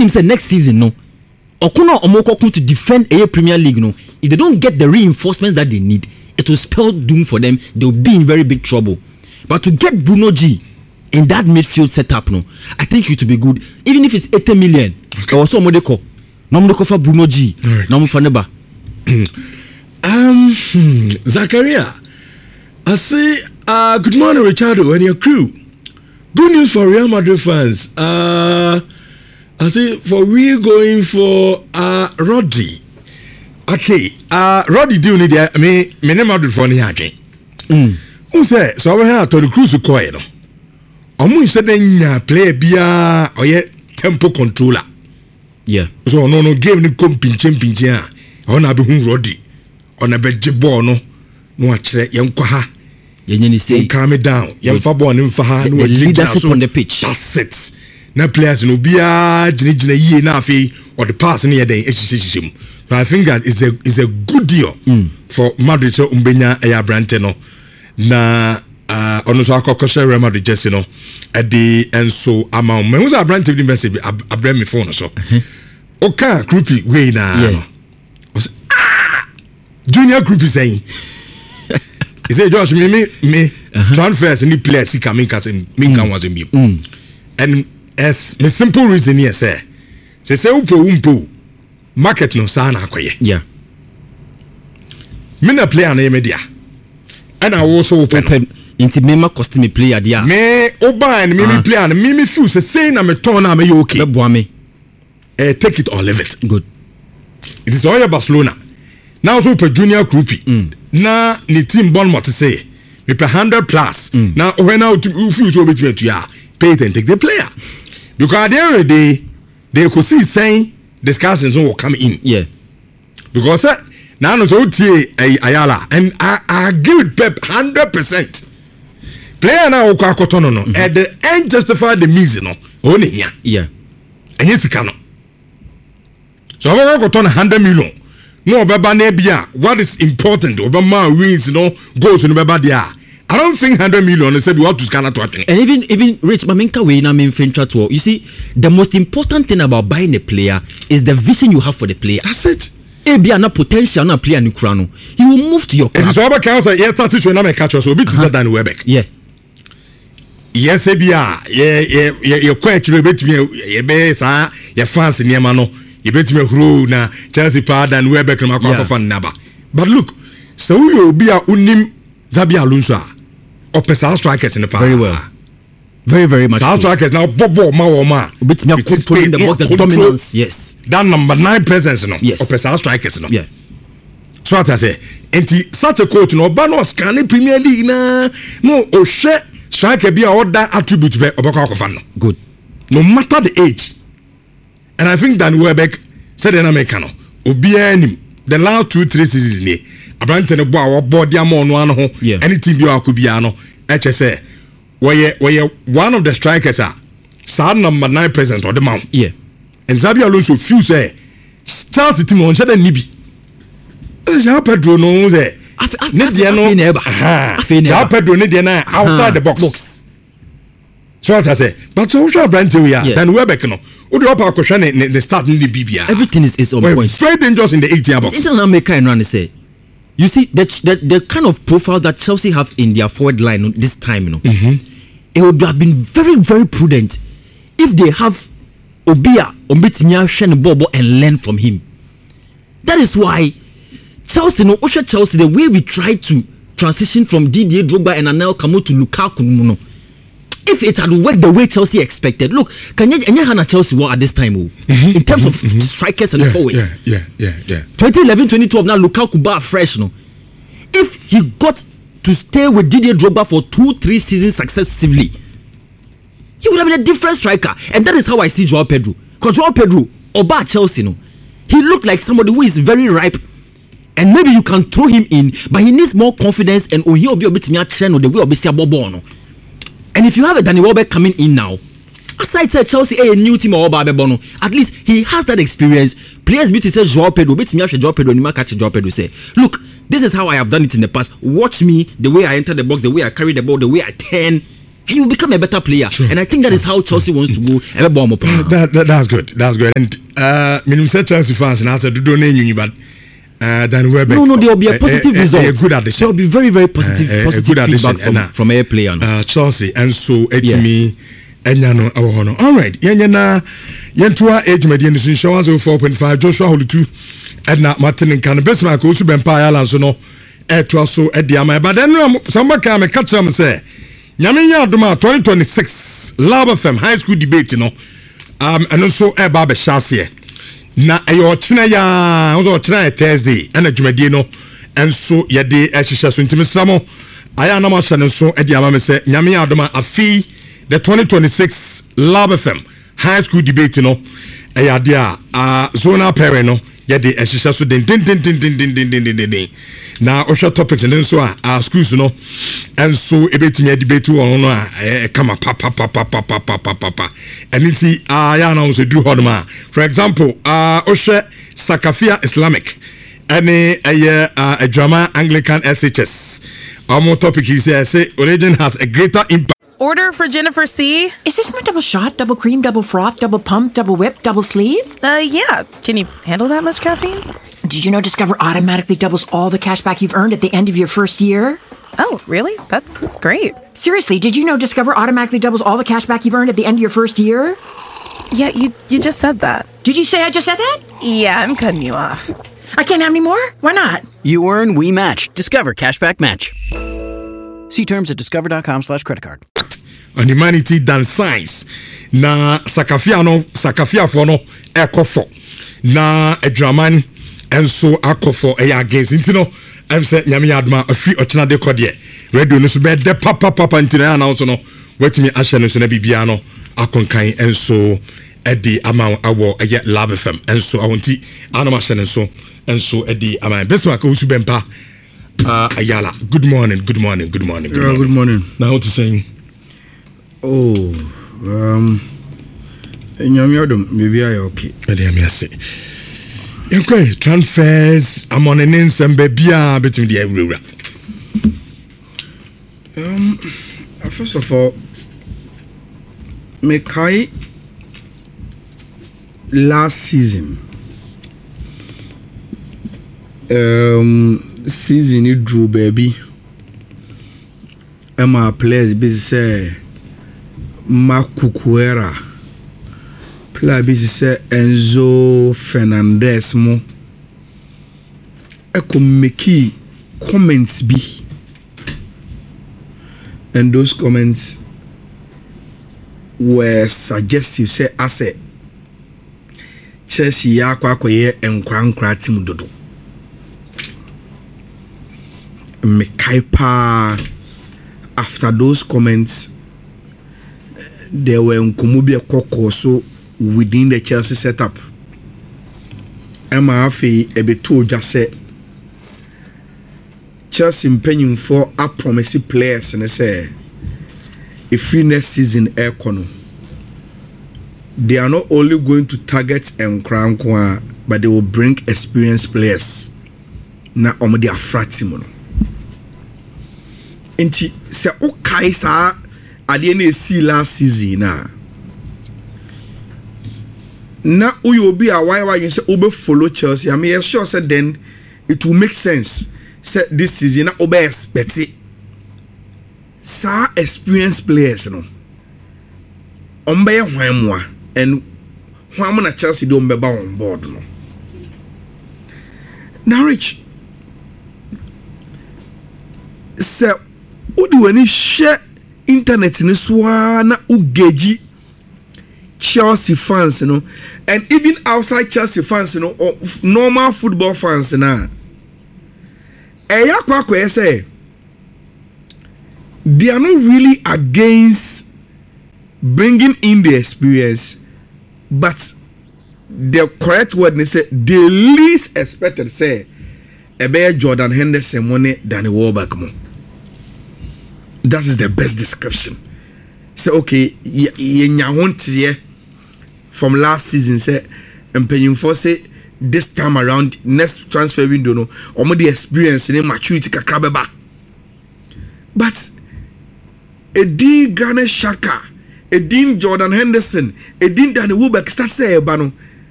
him say next season no. Okuna Omoko to defend a Premier League no. If they don't get the reinforcements that they need, it will spell doom for them. They'll be in very big trouble. But to get Bruno G in that midfield setup no, I think it will be good. Even if it's 80 million. Okay. Also Modeko. No Modeko for Bruno G. Right. No Faneba. Zakaria. I say good morning Richardo and your crew. Good news for Real Madrid fans. I say for we going for Rodri. Okay, Rodri do need I mean Madrid for any again. Who say so we have Toni Kroos ko e no. Omo say den play bia oye tempo controller. Yeah. So no game ni kom pinche a. Ona be hu Rodri. Ona be je ball no a kire yenkwa ha. Yenye say calm it down. Yemfa ball ni mfa ha no leadership on the pitch. That's it. Na players no bia gina yie na afi or the pass ni yeden ehihihim. So I think that is a good deal for Madrid so umbenya eya brante no na ono so akokoshe Real Madrid just no e de enso amount me who's a brante bi message abrem me phone so oka groupie we na no junior groupie saying he say Josh me transfers any players he come in case me can was me and as my simple reason here say umpo market no sana akoye. Yeah. Me na player na media. And I also open into me cost me player dia. Me oba and me player and me feel say na me turn na me okay. Me. Take it or leave it. Good. It is all Barcelona. Now so per junior groupie. Na ni team Bournemouth say me per 100 plus. Now when now you feel so bit to ya pay it and take the player. Because at the end of the day they could see saying discussions will come in. Yeah. Because now no so Ayala and I agree with Pep 100%. Player now no at the end justify the means no only here. Yeah. And yes cannot. So I go turn 100 million. No baba nebia what is important Obama wins no goes no baba there. I don't think 100 million said we have to scan at what. And even Rich Maminka we na main venture to. You see, the most important thing about buying a player is the vision you have for the player. That's it. Ebia na potential na player nukrano. He will move to your club. It is over council. Yes, that's it. We na make catch us. So bit is than Webeck. Yeah. Yes, Ebia. Yeah. Quite you bet me. You be sa. You fancy ni mano. You bet me who na Chelsea pa than Webeck na makwa fan naba. But look, so you be a unim Zabi Alonso. Opesa strikers in the past. Very well. Very, very much. South strikers now Bobo Ma. Bit me controlling the box, the dominance. Yes. That number 9 presence no. Yes. Opesa strikers no. Yeah. So what I say, and such a coach no bano scanning Premier League na no Oshe striker be all that attribute be Obaka Kofano. Good. No matter the age. And I think Dan Webeck said in Americano. Obianim the last 2-3 seasons ni. Abrante ne boa wo dia mo no ano ho anything bi akobia no HSA where one of the strikers are sad number 9 present or the mount and Zabi Alonso few say Chelsea team on shada nibi Ja Pedro no say ne dia no Ja Pedro ne dia na outside the box so what I say but so Abrante we are then Webeck no Odi opa akosha ne the start ni bibia everything is on point very dangerous in the 18 box it's not make kind run say. You see the kind of profile that Chelsea have in their forward line this time, it would have been very, very prudent if they have Obia Ombitinya Shen Bobo and learn from him. That is why Chelsea, Chelsea, the way we try to transition from Didier Drogba and Anel Kamo to Lukaku, if it had worked the way Chelsea expected, look, Hana Chelsea were at this time in terms of strikers and forwards. Yeah. 2011-2012 now Lukaku bar fresh no. If he got to stay with Didier Drogba for 2-3 seasons successively, he would have been a different striker. And that is how I see Joao Pedro. Because Joao Pedro, Oba Chelsea no, he looked like somebody who is very ripe. And maybe you can throw him in, but he needs more confidence and he'll be a bit more channel the way of Bobo no. And if you have a Danny Welbeck coming in now, aside say Chelsea a new team or Bono, at least he has that experience. Players beat say Joao Pedro, beat me Joao Pedro, Nima catch Joao Pedro say, look, this is how I have done it in the past. Watch me, the way I enter the box, the way I carry the ball, the way I turn. he will become a better player. Sure. And I think that is how Chelsea wants to go. That's good. That's good. And minimum said Chelsea fans and I said, don't know you, but Dan Welbeck. No, there will be a positive result. A good addition. There will be very, very positive feedback from a player. Chelsea and so me. Enyano awono. All right. Yenyana yentua age median is insurance 4.5 Joshua Holutu Edna Martin and Can Bismarck also been Island so no to so at the ama. But then somebody can catch them say Nyamiya Duma 2026 Lab FM high school debate and also a barber chassis. Na ayo china ya also china Thursday and a Jumedino and so yade eshisha so intimisamo aya na ma so at the ama say Nyamiya Duma afi the 2026 Lab FM high school debate dia zonal parent yede ehihya so den na osha topics and so schools and so ebetimi debate on kama papa and it ya na so do hodma for example osha Sakafia Islamic any a drama Anglican SHS our topic is say religion has a greater impact. Order for Jennifer C. Is this my double shot, double cream, double froth, double pump, double whip, double sleeve? Yeah. Can you handle that much caffeine? Did you know Discover automatically doubles all the cash back you've earned at the end of your first year? Oh, really? That's great. Seriously, did you know Discover automatically doubles all the cash back you've earned at the end of your first year? Yeah, you just said that. Did you say I just said that? Yeah, I'm cutting you off. I can't have any more? Why not? You earn, we match. Discover Cashback Match. See terms at discover.com/creditcard. On humanity than science. Na Sakafia for no ekofo. Na a German and so akofo against intino. I'm saying Nyamiya Aduma a free ochina de kodie. Radio no be de papa intina na also no wetimi ahye no so na bibiano akonkan and so edi ama awo Lab FM and so awonti anoma hye so and so edi ama Bismarck osu bempa Ayala. Good morning. Good morning. Now what you saying? Maybe I okay. Okay, transfers. I'm on an instant baby between the everywhere. First of all, Mekai last season. Season it drew baby. Emma players busy say Makukuera. Player busy say Enzo Fernandez mo. Eko make comments be. And those comments were suggestive say ase Chelsea ya kwa ye enkra team dodo. Mekaipa after those comments there were nkumubia kokoso within the Chelsea setup. Emma Afi ebeto just say Chelsea impending for a promising players and say if free next season Ekono they are not only going to target Nkrankoa but they will bring experienced players na omodi afratimono. Inti se okay sa ade na esi last season na uyo obi a why you say obe follow Chelsea. I mean sure said then it will make sense say this season na obe expect it sa experienced players no ombe hwanmoa and hwanmo na Chelsea do mbeba on board no. Now Rich say udi wani share internet ni swa na ugeji Chelsea fans and even outside Chelsea fans or normal football fans na eya kwa say they are not really against bringing in the experience, but the correct word they say the least expected say ebe Jordan Henderson money than Welbeck mo. That is the best description. Say okay, ye from last season say paying for say this time around next transfer window no omo the experience in maturity kakra beba. But Edin Granit Xhaka, Edin Jordan Henderson, Edin Danny Welbeck start say eba no